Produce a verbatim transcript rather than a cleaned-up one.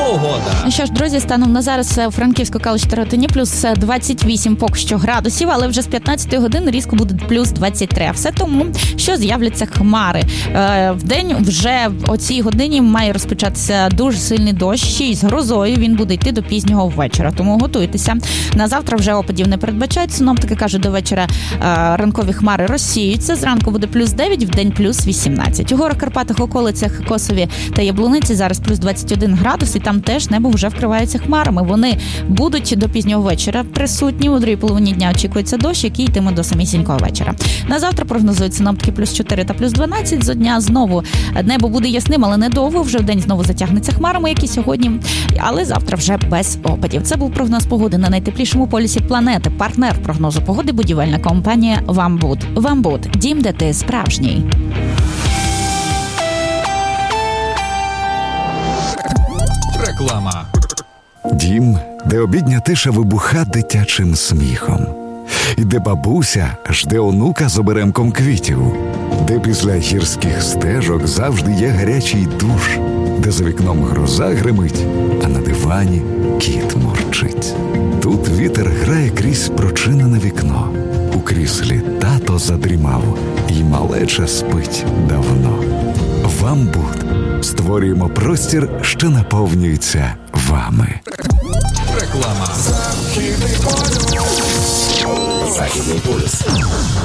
погода. Ну що ж, друзі, станом на зараз у Франківську Калуш та Ротині плюс двадцять вісім поки що градусів, але вже з п'ятнадцятої години різко буде плюс двадцять три. А все тому, що з'являться хмари. Е, вдень вже о цій годині має розпочатися дуже сильний дощ, ще й з грозою. Він буде йти до пізнього вечора, тому готуйтеся. На завтра вже опадів не передбачають. Синоптики кажуть, до вечора е, ранкові хмари розсіються. Зранку буде плюс дев'ять, вдень плюс вісімнадцять. У горах Карпатах, околицях Косові та Яблуниці зараз плюс двадцять один градус, і там теж небо вже вкривається хмарами. Вони будуть до пізнього вечора присутні. У другій половині дня очікується дощ, який йтиме до самісінького вечора. На завтра прогнозують синоптики плюс чотири та плюс дванадцять. Зо дня знову небо буде ясним, але недовго. Вже вдень знову затягнеться хмарами, як і сьогодні. Але завтра вже без опадів. Це був прогноз погоди на найтеплішому полюсі планети. Партнер прогнозу погоди – будівельна компанія «Вамбуд». «Вамбуд» – дім, де ти справжній. Реклама. Дім, де обідня тиша вибуха дитячим сміхом. І де бабуся жде онука з оберемком квітів. Де після гірських стежок завжди є гарячий душ. Де за вікном гроза гримить, а на дивані кіт мурчить. Тут вітер грає крізь прочинене вікно. У кріслі тато задрімав, і малеча спить давно. «Вамбуд» створюємо простір, що наповнюється вами. Реклама. Західний полюс. Західний полюс.